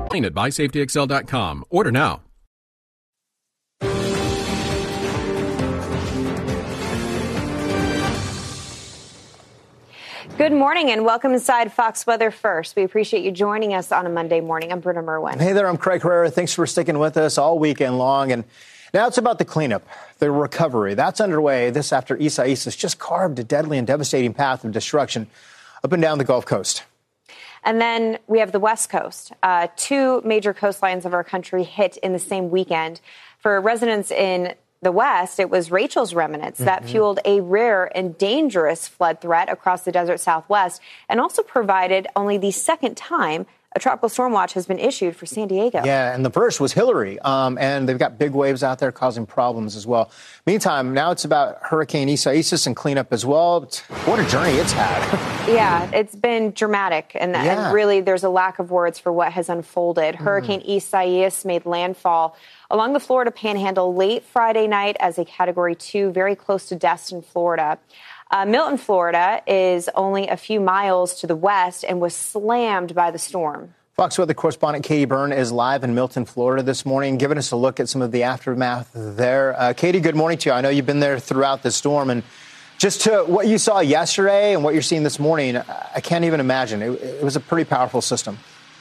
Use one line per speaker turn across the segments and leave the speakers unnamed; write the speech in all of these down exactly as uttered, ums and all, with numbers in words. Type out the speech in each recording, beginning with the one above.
At buy safety x l dot com. Order now.
Good morning and welcome inside Fox Weather First. We appreciate you joining us on a Monday morning. I'm Britta Merwin.
Hey there, I'm Craig Herrera. Thanks for sticking with us all weekend long. And now it's about the cleanup, the recovery. That's underway. This after Isaias just carved a deadly and devastating path of destruction up and down the Gulf Coast.
And then we have the West Coast. Uh, two major coastlines of our country hit in the same weekend. For residents in the West, it was Rachel's remnants that mm-hmm. fueled a rare and dangerous flood threat across the desert Southwest and also provided only the second time a tropical storm watch has been issued for San Diego.
Yeah, and the first was Hillary, um, and they've got big waves out there causing problems as well. Meantime, now it's about Hurricane Isaias and cleanup as well. What a journey it's had.
Yeah, it's been dramatic, and, yeah. and really there's a lack of words for what has unfolded. Mm. Hurricane Isaias made landfall along the Florida Panhandle late Friday night as a Category two, very close to Destin, Florida. Uh, Milton, Florida, is only a few miles to the west and was slammed by the storm.
Fox Weather correspondent Katie Byrne is live in Milton, Florida this morning, giving us a look at some of the aftermath there. Uh, Katie, good morning to you. I know you've been there throughout the storm, and just to what you saw yesterday and what you're seeing this morning, I can't even imagine. It, it was a pretty powerful system.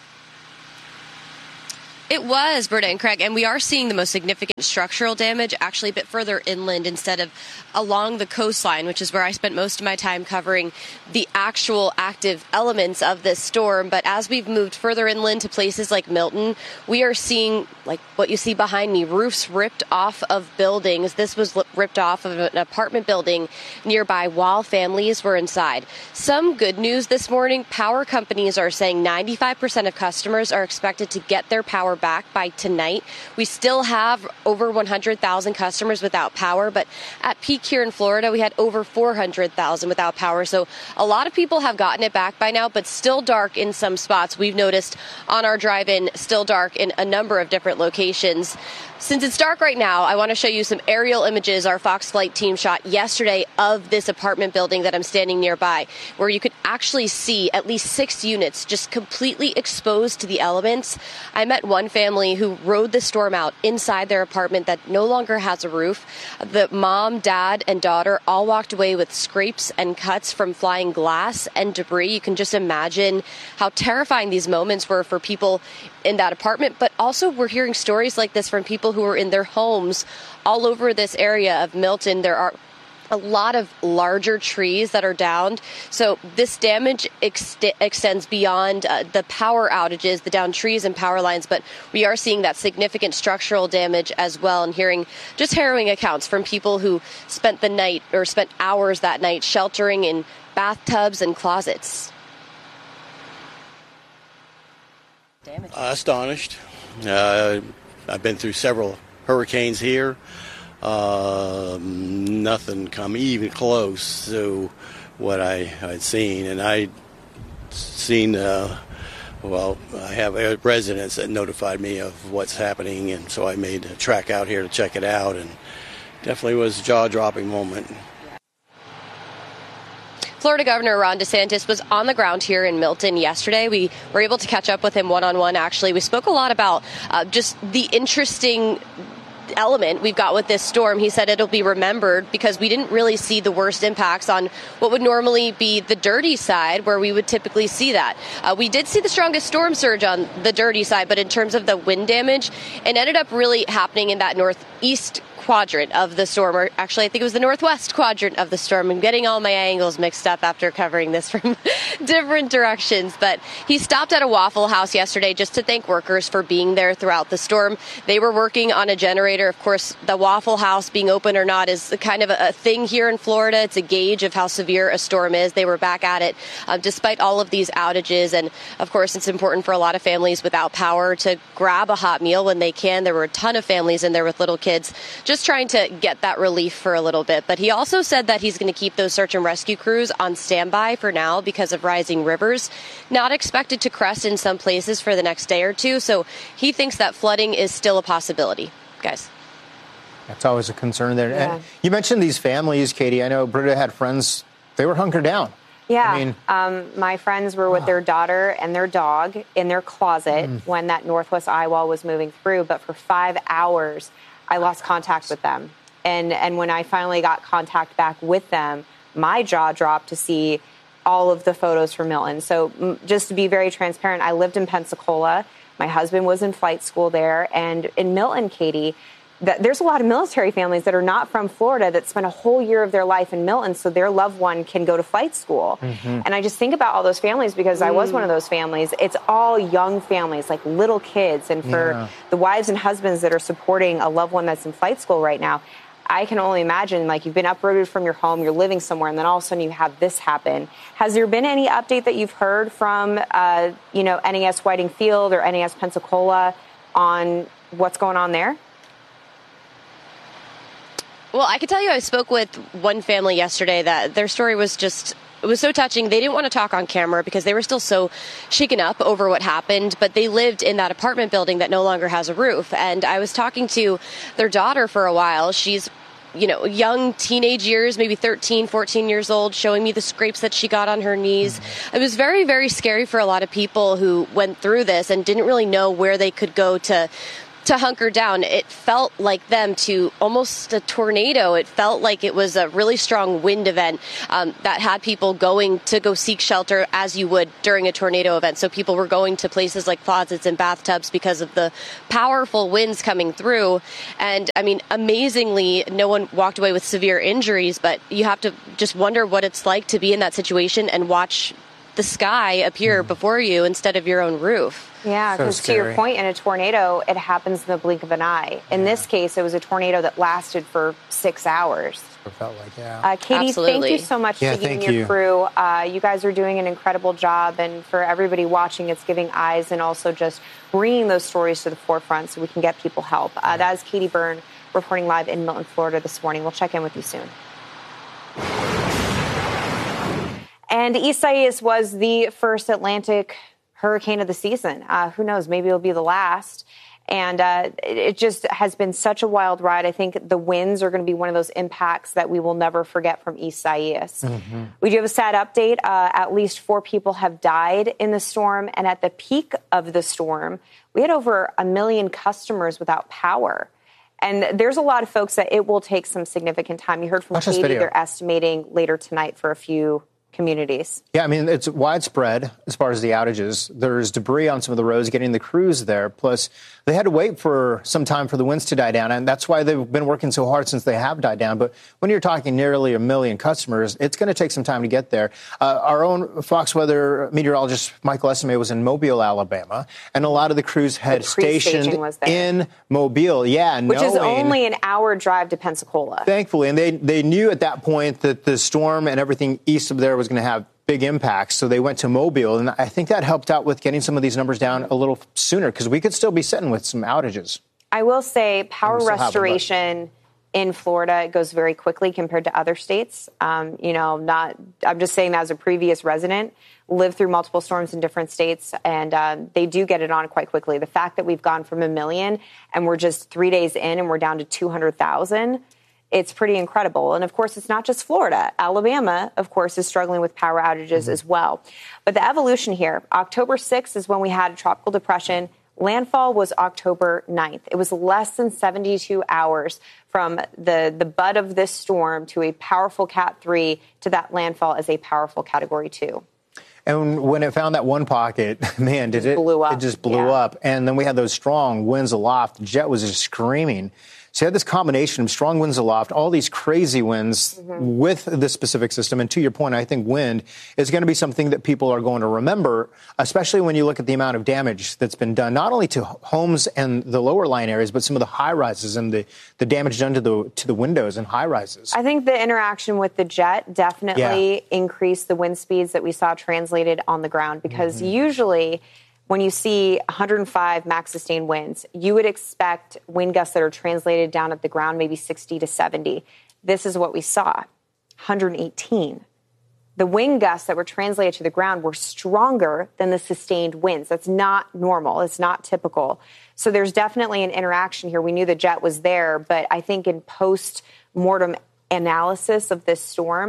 It was, Britta and Craig, and we are seeing the most significant structural damage actually a bit further inland instead of along the coastline, which is where I spent most of my time covering the actual active elements of this storm. But as we've moved further inland to places like Milton, we are seeing, like what you see behind me, roofs ripped off of buildings. This was ripped off of an apartment building nearby while families were inside. Some good news this morning, power companies are saying ninety-five percent of customers are expected to get their power back by tonight. We still have over one hundred thousand customers without power, but at peak here in Florida, we had over four hundred thousand without power. So a lot of people have gotten it back by now, but still dark in some spots. We've noticed on our drive-in, still dark in a number of different locations. Since it's dark right now, I want to show you some aerial images our Fox Flight team shot yesterday of this apartment building that I'm standing nearby, where you could actually see at least six units just completely exposed to the elements. I met one family who rode the storm out inside their apartment that no longer has a roof. The mom, dad, and daughter all walked away with scrapes and cuts from flying glass and debris. You can just imagine how terrifying these moments were for people in that apartment, but also we're hearing stories like this from people who are in their homes all over this area of Milton. There are a lot of larger trees that are downed. So this damage ex- extends beyond uh, the power outages, the downed trees and power lines, but we are seeing that significant structural damage as well, and hearing just harrowing accounts from people who spent the night or spent hours that night sheltering in bathtubs and closets.
Uh, astonished. Uh, I've been through several hurricanes here. Uh, nothing come even close to what I had seen. And I'd seen, uh, well, I have residents that notified me of what's happening, and so I made a trek out here to check it out, and definitely was a jaw-dropping moment.
Florida Governor Ron DeSantis was on the ground here in Milton yesterday. We were able to catch up with him one-on-one, actually. We spoke a lot about uh, just the interesting element we've got with this storm. He said it'll be remembered because we didn't really see the worst impacts on what would normally be the dirty side, where we would typically see that. Uh, we did see the strongest storm surge on the dirty side, but in terms of the wind damage, it ended up really happening in that northeast quadrant of the storm, or actually I think it was the northwest quadrant of the storm. I'm getting all my angles mixed up after covering this from different directions. But he stopped at a Waffle House yesterday just to thank workers for being there throughout the storm. They were working on a generator. Of course, the Waffle House being open or not is kind of a, a thing here in Florida. It's a gauge of how severe a storm is. They were back at it uh, despite all of these outages. And of course, it's important for a lot of families without power to grab a hot meal when they can. There were a ton of families in there with little kids just trying to get that relief for a little bit. But he also said that he's going to keep those search and rescue crews on standby for now because of rising rivers, not expected to crest in some places for the next day or two. So he thinks that flooding is still a possibility. Guys.
That's always a concern there.
Yeah.
And you mentioned these families, Katie. I know Britta had friends. They were hunkered down.
Yeah.
I mean,
um, my friends were with their daughter and their dog in their closet mm. when that Northwest eye wall was moving through. But for five hours, I lost contact with them. And, and when I finally got contact back with them, my jaw dropped to see all of the photos from Milton. So m- just to be very transparent, I lived in Pensacola. My husband was in flight school there. And in Milton, Katie, that there's a lot of military families that are not from Florida that spend a whole year of their life in Milton so their loved one can go to flight school. Mm-hmm. And I just think about all those families because mm. I was one of those families. It's all young families, like little kids. And for yeah. the wives and husbands that are supporting a loved one that's in flight school right now, I can only imagine, like, you've been uprooted from your home, you're living somewhere, and then all of a sudden you have this happen. Has there been any update that you've heard from, uh, you know, N A S Whiting Field or N A S Pensacola on what's going on there?
Well, I can tell you I spoke with one family yesterday that their story was just, it was so touching. They didn't want to talk on camera because they were still so shaken up over what happened, but they lived in that apartment building that no longer has a roof. And I was talking to their daughter for a while. She's, you know, young teenage years, maybe thirteen, fourteen years old, showing me the scrapes that she got on her knees. Mm-hmm. It was very, very scary for a lot of people who went through this and didn't really know where they could go to to hunker down. It felt like them to almost a tornado. It felt like it was a really strong wind event um, that had people going to go seek shelter as you would during a tornado event. So people were going to places like closets and bathtubs because of the powerful winds coming through. And I mean, amazingly, no one walked away with severe injuries, but you have to just wonder what it's like to be in that situation and watch the sky appear mm. before you instead of your own roof.
Yeah, because so to your point, in a tornado, it happens in the blink of an eye. In yeah. this case, it was a tornado that lasted for six hours.
It felt like, yeah.
Uh, Katie,
Absolutely.
thank you so much
yeah,
to you and
your
you. crew. Uh, you guys are doing an incredible job. And for everybody watching, it's giving eyes and also just bringing those stories to the forefront so we can get people help. Uh, yeah. That is Katie Byrne reporting live in Milton, Florida this morning. We'll check in with you soon. And Isaias was the first Atlantic hurricane of the season. Uh, who knows? Maybe it'll be the last. And uh, it just has been such a wild ride. I think the winds are going to be one of those impacts that we will never forget from Isaias. Mm-hmm. We do have a sad update. Uh, at least four people have died in the storm. And at the peak of the storm, we had over a million customers without power. And there's a lot of folks that it will take some significant time. You heard from Katie, they're estimating later tonight for a few communities.
Yeah, I mean, it's widespread as far as the outages. There's debris on some of the roads getting the crews there. Plus, they had to wait for some time for the winds to die down, and that's why they've been working so hard since they have died down. But when you're talking nearly a million customers, it's going to take some time to get there. Uh, our own Fox Weather meteorologist, Michael Esime, was in Mobile, Alabama, and a lot of the crews had the stationed in Mobile. Yeah,
Which
knowing,
is only an hour drive to Pensacola.
Thankfully, and they, they knew at that point that the storm and everything east of there was going to have big impacts, so they went to Mobile, and I think that helped out with getting some of these numbers down a little sooner, because we could still be sitting with some outages.
I will say power restoration in Florida goes very quickly compared to other states. Um, you know, not, I'm just saying that as a previous resident, lived through multiple storms in different states, and uh, they do get it on quite quickly. The fact that we've gone from a million and we're just three days in and we're down to two hundred thousand, it's pretty incredible. And, of course, it's not just Florida. Alabama, of course, is struggling with power outages mm-hmm. as well. But the evolution here, October sixth is when we had a tropical depression. Landfall was October ninth. It was less than seventy-two hours from the, the butt of this storm to a powerful Cat three to that landfall as a powerful Category two.
And when it found that one pocket, man, did it,
blew up.
it just blew
yeah.
up. And then we had those strong winds aloft. The jet was just screaming. So you had this combination of strong winds aloft, all these crazy winds mm-hmm. with this specific system. And to your point, I think wind is going to be something that people are going to remember, especially when you look at the amount of damage that's been done, not only to homes and the lower lying areas, but some of the high rises and the, the damage done to the to the windows and high rises.
I think the interaction with the jet definitely yeah. increased the wind speeds that we saw translated on the ground, because mm-hmm. usually when you see one hundred five max sustained winds, you would expect wind gusts that are translated down at the ground, maybe sixty to seventy. This is what we saw, one hundred eighteen. The wind gusts that were translated to the ground were stronger than the sustained winds. That's not normal. It's not typical. So there's definitely an interaction here. We knew the jet was there, but I think in post-mortem analysis of this storm,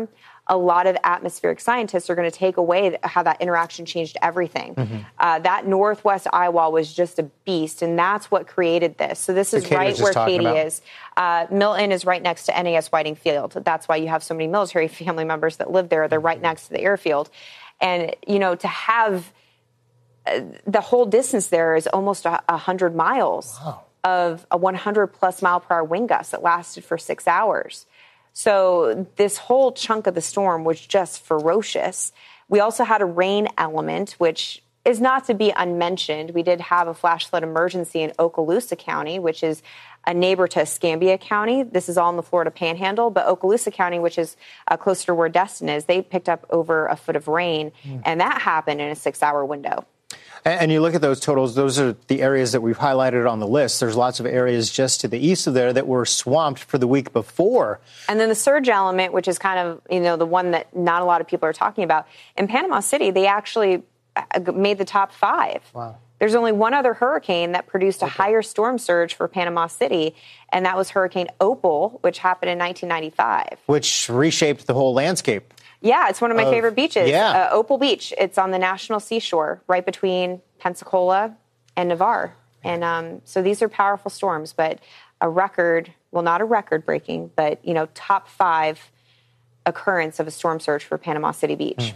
a lot of atmospheric scientists are going to take away how that interaction changed everything. Mm-hmm. Uh, that northwest eye wall was just a beast, and that's what created this. So this so is Katie right where Katie about. is. Uh, Milton is right next to N A S Whiting Field. That's why you have so many military family members that live there. They're right next to the airfield. And, you know, to have uh, the whole distance there is almost a, a hundred miles wow. of a one hundred plus mile per hour wind gust that lasted for six hours. So this whole chunk of the storm was just ferocious. We also had a rain element, which is not to be unmentioned. We did have a flash flood emergency in Okaloosa County, which is a neighbor to Escambia County. This is all in the Florida Panhandle. But Okaloosa County, which is uh, closer to where Destin is, they picked up over a foot of rain, mm. and that happened in a six-hour window.
And you look at those totals, those are the areas that we've highlighted on the list. There's lots of areas just to the east of there that were swamped for the week before.
And then the surge element, which is kind of, you know, the one that not a lot of people are talking about. In Panama City, they actually made the top five. Wow. There's only one other hurricane that produced a okay. higher storm surge for Panama City, and that was Hurricane Opal, which happened in nineteen ninety-five.
Which reshaped the whole landscape.
Yeah, it's one of my
of,
favorite beaches,
yeah.
uh, Opal Beach. It's on the National Seashore, right between Pensacola and Navarre. And um, so these are powerful storms, but a record, well, not a record-breaking, but, you know, top five occurrence of a storm surge for Panama City Beach.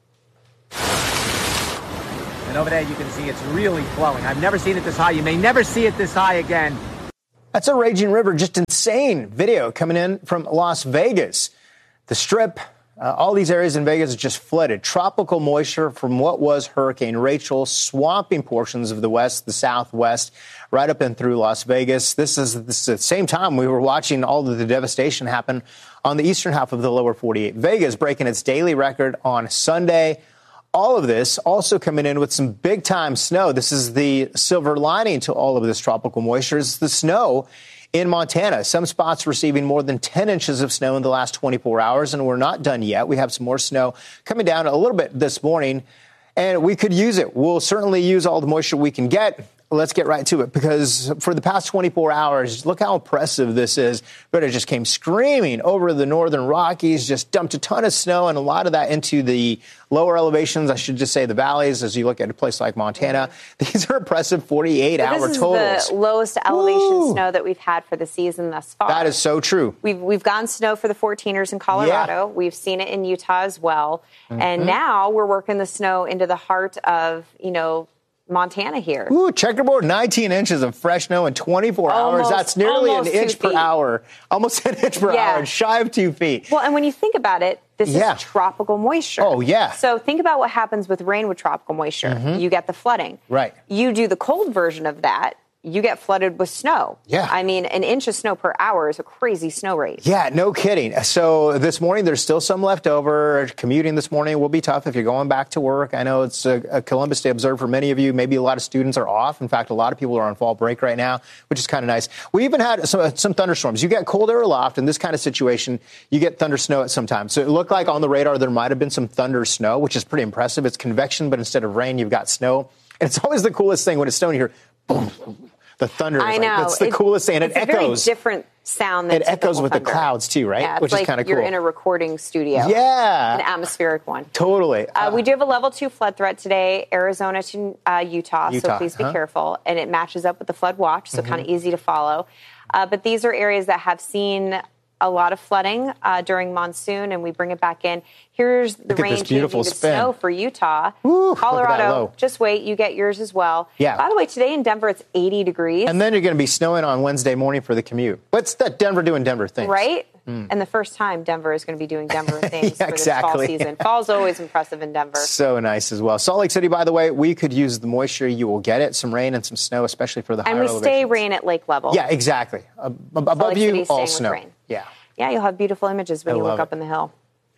Mm. And over there you can see it's really flowing. I've never seen it this high. You may never see it this high again.
That's a raging river, just insane video coming in from Las Vegas. The Strip... Uh, all these areas in Vegas are just flooded. Tropical moisture from what was Hurricane Rachel swamping portions of the west, the southwest, right up and through Las Vegas. This is, this is the same time we were watching all of the devastation happen on the eastern half of the lower forty-eight. Vegas breaking its daily record on Sunday. All of this also coming in with some big-time snow. This is the silver lining to all of this tropical moisture is the snow in Montana. Some spots receiving more than ten inches of snow in the last twenty-four hours, and we're not done yet. We have some more snow coming down a little bit this morning, and we could use it. We'll certainly use all the moisture we can get. Let's get right to it, because for the past twenty-four hours, look how impressive this is. But it just came screaming over the northern Rockies, just dumped a ton of snow, and a lot of that into the lower elevations, I should just say the valleys, as you look at a place like Montana. These are impressive forty-eight hour
this
totals.
This is the lowest elevation Woo. snow that we've had for the season thus far.
That is so true.
We've, we've gotten snow for the fourteeners in Colorado. Yeah. We've seen it in Utah as well. Mm-hmm. And now we're working the snow into the heart of, you know, Montana here.
Ooh, checkerboard, nineteen inches of fresh snow in twenty-four
almost,
hours. That's nearly an inch per hour. Almost an inch per yeah. hour, shy of two feet.
Well, and when you think about it, this yeah. is tropical moisture.
Oh, yeah.
So think about what happens with rain with tropical moisture. Mm-hmm. You get the flooding.
Right.
You do the cold version of that. You get flooded with snow.
Yeah.
I mean, an inch of snow per hour is a crazy snow rate.
Yeah, no kidding. So this morning, there's still some left over. Commuting this morning will be tough if you're going back to work. I know it's a, a Columbus Day observed for many of you. Maybe a lot of students are off. In fact, a lot of people are on fall break right now, which is kind of nice. We even had some, some thunderstorms. You get cold air aloft. In this kind of situation, you get thunder snow at some time. So it looked like on the radar there might have been some thunder snow, which is pretty impressive. It's convection, but instead of rain, you've got snow. And it's always the coolest thing when it's snowing here. Boom. The thunder is
I
like,
know.
that's the
it,
coolest thing, and
it
echoes.
It's a very different sound than
It echoes with
thunder.
the clouds, too, right?
Yeah, it's
Which
like
is kind of cool.
You're in a recording studio.
Yeah.
An atmospheric one.
Totally.
Uh,
uh,
we do have a level two flood threat today, Arizona to uh, Utah,
Utah,
so please be
huh?
careful. And it matches up with the flood watch, so mm-hmm. kind of easy to follow. Uh, but these are areas that have seen a lot of flooding uh, during monsoon, and we bring it back in. Here's the rain changing to snow for Utah.
Woo,
Colorado, just wait, you get yours as well.
Yeah.
By the way, today in Denver, it's eighty degrees.
And then you're going to be snowing on Wednesday morning for the commute. What's that Denver doing Denver things?
Right? Mm. And the first time Denver is going to be doing Denver things
yeah,
for this
exactly.
fall season. Fall's always impressive in Denver.
So nice as well. Salt Lake City, by the way, we could use the moisture. You will get it. Some rain and some snow, especially for the higher
elevations. And we stay
elevations.
rain at lake level.
Yeah, exactly. Uh, above you, all snow.
Rain.
Yeah.
Yeah, you'll have beautiful images when
I
you look
it.
up in the hill.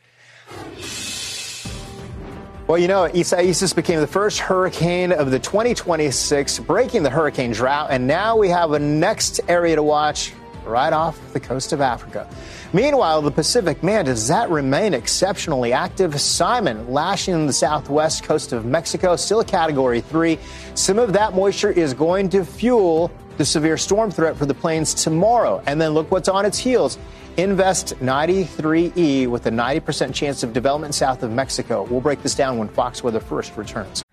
Well, you know, Isaias became the first hurricane of the twenty twenty-six, breaking the hurricane drought, and now we have a next area to watch right off the coast of Africa. Meanwhile, the Pacific, man, does that remain exceptionally active? Simon lashing the southwest coast of Mexico, still a Category three. Some of that moisture is going to fuel the severe storm threat for the plains tomorrow. And then look what's on its heels. Invest ninety-three E with a ninety percent chance of development south of Mexico. We'll break this down when Fox Weather First returns.